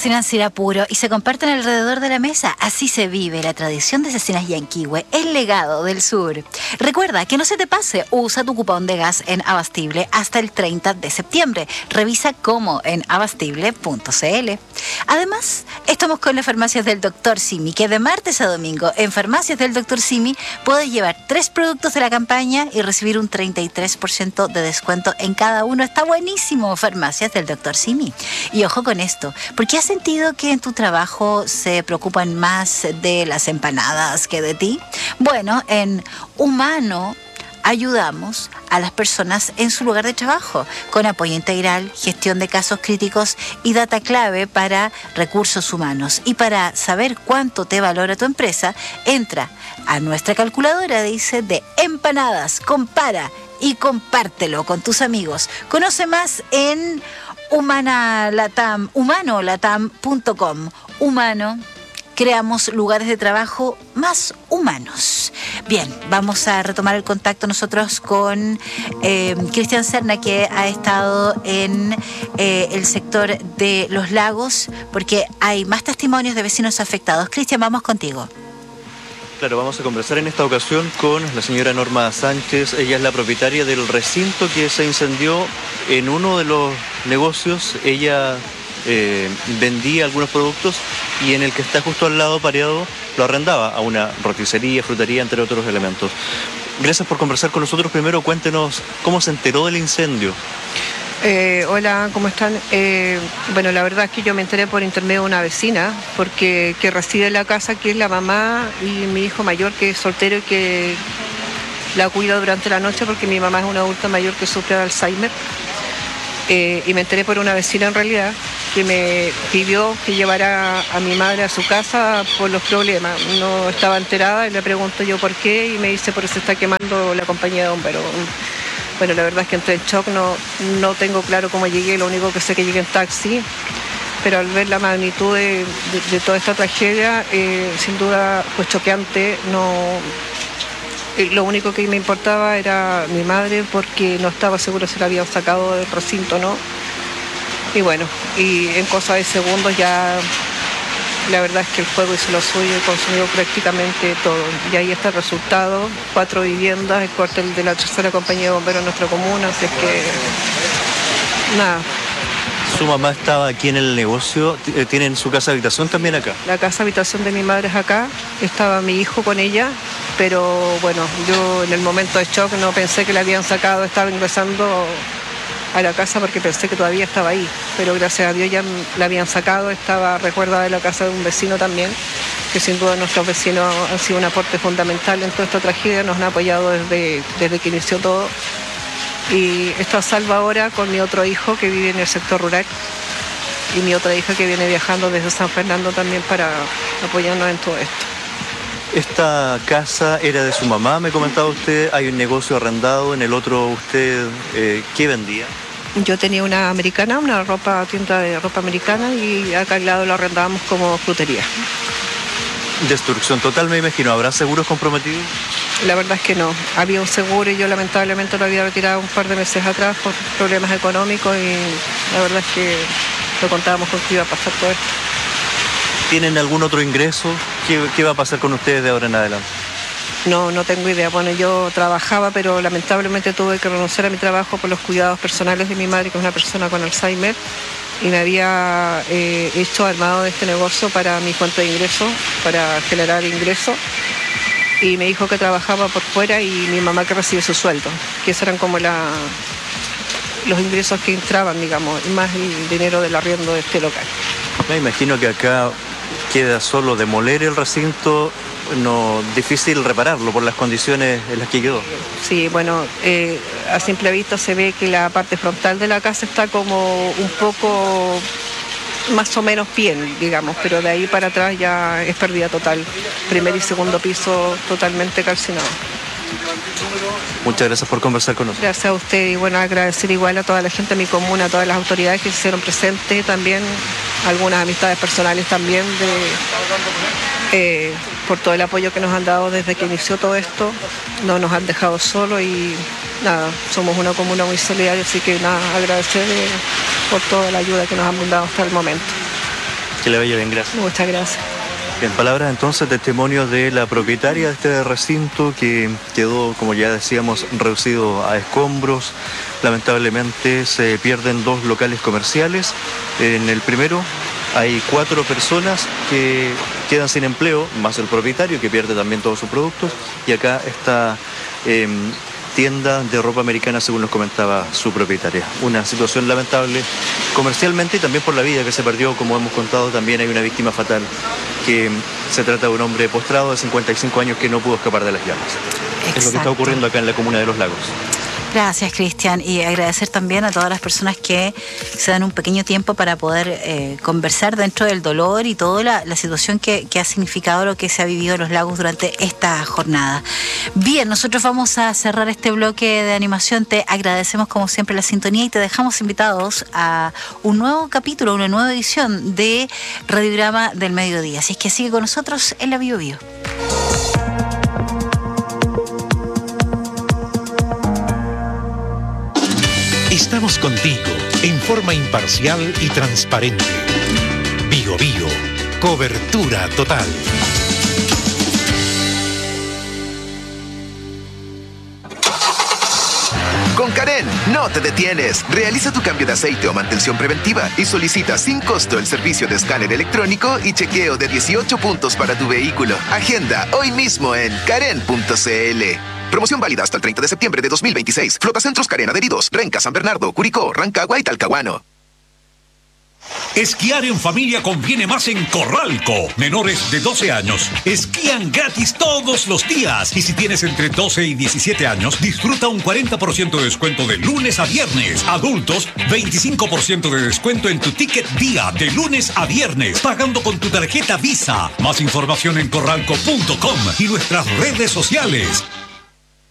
cocinan sin apuro y se comparten alrededor de la mesa. Así se vive la tradición de Cecinas Yanquihue, el legado del sur. Recuerda que no se te pase, usa tu cupón de gas en Abastible hasta el 30 de septiembre. Revisa cómo en abastible.cl. Además, estamos con las farmacias del Dr. Simi, que de martes a domingo en farmacias del Dr. Simi puedes llevar 3 productos de la campaña y recibir un 33% de descuento en cada uno. Está buenísimo, farmacias del Dr. Simi. Y ojo con esto, porque has sentido que en tu trabajo se preocupan más de las empanadas que de ti. Bueno, en Humano ayudamos a las personas en su lugar de trabajo con apoyo integral, gestión de casos críticos y data clave para recursos humanos. Y para saber cuánto te valora tu empresa, entra a nuestra calculadora, dice, de empanadas, compara y compártelo con tus amigos. Conoce más en humanolatam.com. Humano, creamos lugares de trabajo más humanos. Bien, vamos a retomar el contacto nosotros con Cristian Serna, que ha estado en el sector de Los Lagos, porque hay más testimonios de vecinos afectados. Cristian, vamos contigo. Claro, vamos a conversar en esta ocasión con la señora Norma Sánchez. Ella es la propietaria del recinto que se incendió en uno de los negocios. Ella vendía algunos productos y en el que está justo al lado pareado lo arrendaba a una roticería, frutería, entre otros elementos. Gracias por conversar con nosotros. Primero, cuéntenos cómo se enteró del incendio. Hola, ¿cómo están? Bueno, la verdad es que yo me enteré por intermedio de una vecina, porque que reside en la casa, que es la mamá, y mi hijo mayor, que es soltero y que la cuida durante la noche, porque mi mamá es una adulta mayor que sufre de Alzheimer. Y me enteré por una vecina en realidad, que me pidió que llevara a mi madre a su casa por los problemas. No estaba enterada y le pregunto yo por qué y me dice por eso está quemando la compañía de bomberos. Bueno, la verdad es que entré en shock, no tengo claro cómo llegué, lo único que sé que llegué en taxi, pero al ver la magnitud de toda esta tragedia, sin duda pues choqueante. Lo único que me importaba era mi madre, porque no estaba seguro si la habían sacado del recinto o no. Y bueno, y en cosa de segundos ya la verdad es que el fuego hizo lo suyo y consumió prácticamente todo. Y ahí está el resultado: 4 viviendas, el cuartel de la tercera compañía de bomberos en nuestra comuna, así es que nada. Su mamá estaba aquí en el negocio, ¿tienen su casa habitación también acá? La casa habitación de mi madre es acá, estaba mi hijo con ella, pero bueno, yo en el momento de shock no pensé que la habían sacado, estaba ingresando a la casa porque pensé que todavía estaba ahí, pero gracias a Dios ya la habían sacado. Estaba resguardada en la casa de un vecino también, que sin duda nuestros vecinos han sido un aporte fundamental en toda esta tragedia, nos han apoyado desde que inició todo. Y está a salvo ahora con mi otro hijo que vive en el sector rural y mi otra hija que viene viajando desde San Fernando también para apoyarnos en todo esto. Esta casa era de su mamá, me comentaba usted. Hay un negocio arrendado, en el otro usted, ¿qué vendía? Yo tenía una americana, tienda de ropa americana, y acá al lado lo arrendábamos como frutería. Destrucción total, me imagino. ¿Habrá seguros comprometidos? La verdad es que no. Había un seguro y yo lamentablemente lo había retirado un par de meses atrás por problemas económicos, y la verdad es que no contábamos con que iba a pasar todo esto. ¿Tienen algún otro ingreso? ¿Qué va a pasar con ustedes de ahora en adelante? No tengo idea. Bueno, yo trabajaba, pero lamentablemente tuve que renunciar a mi trabajo por los cuidados personales de mi madre, que es una persona con Alzheimer, y me había armado de este negocio para mi fuente de ingresos, para generar ingresos, y me dijo que trabajaba por fuera y mi mamá que recibe su sueldo, que esos eran como los ingresos que entraban, digamos, y más el dinero del arriendo de este local. Me imagino que acá queda solo demoler el recinto, difícil repararlo por las condiciones en las que quedó. Sí, bueno, a simple vista se ve que la parte frontal de la casa está como un poco más o menos bien, digamos, pero de ahí para atrás ya es pérdida total. Primer y segundo piso totalmente calcinado. Muchas gracias por conversar con nosotros. Gracias a usted, y bueno, agradecer igual a toda la gente de mi comuna, a todas las autoridades que se hicieron presentes, también algunas amistades personales también por todo el apoyo que nos han dado desde que inició todo esto. No nos han dejado solos y nada, somos una comuna muy solidaria, así que nada, agradecer por toda la ayuda que nos han dado hasta el momento. Que le vaya bien, gracias. Muchas gracias. En palabras entonces, testimonio de la propietaria de este recinto que quedó, como ya decíamos, reducido a escombros. Lamentablemente se pierden 2 locales comerciales. En el primero hay 4 personas que quedan sin empleo, más el propietario que pierde también todos sus productos. Y acá está tienda de ropa americana, según nos comentaba su propietaria. Una situación lamentable comercialmente y también por la vida que se perdió, como hemos contado. También hay una víctima fatal, que se trata de un hombre postrado de 55 años que no pudo escapar de las llamas. Exacto. Es lo que está ocurriendo acá en la comuna de Los Lagos. Gracias, Cristian, y agradecer también a todas las personas que se dan un pequeño tiempo para poder conversar dentro del dolor y toda la situación que ha significado lo que se ha vivido en Los Lagos durante esta jornada. Bien, nosotros vamos a cerrar este bloque de animación. Te agradecemos como siempre la sintonía y te dejamos invitados a un nuevo capítulo, una nueva edición de Radiograma del Mediodía. Así es que sigue con nosotros en la Bio Bio. Estamos contigo en forma imparcial y transparente. Bio Bio, cobertura total. Con Karen, no te detienes. Realiza tu cambio de aceite o mantención preventiva y solicita sin costo el servicio de escáner electrónico y chequeo de 18 puntos para tu vehículo. Agenda hoy mismo en karen.cl. Promoción válida hasta el 30 de septiembre de 2026. Flotacentros Karen adheridos. Renca, San Bernardo, Curicó, Rancagua y Talcahuano. Esquiar en familia conviene más en Corralco. Menores de 12 años esquían gratis todos los días. Y si tienes entre 12 y 17 años, disfruta un 40% de descuento de lunes a viernes. Adultos, 25% de descuento en tu ticket día de lunes a viernes, pagando con tu tarjeta Visa. Más información en corralco.com y nuestras redes sociales.